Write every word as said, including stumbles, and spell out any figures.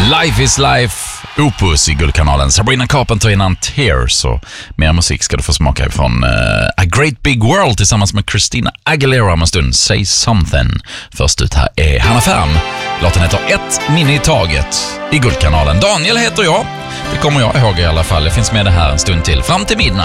Life is Life, Opus i Guldkanalen. Sabrina Carpenter innan Tears, och mer musik ska du få smaka ifrån uh, A Great Big World tillsammans med Christina Aguilera om en stund. Say Something. Först ut här är Hanna Färm. Låten heter Ett minne i taget i Guldkanalen. Daniel heter jag. Det kommer jag ihåg i alla fall. Jag finns med det här en stund till. Fram till midnatt.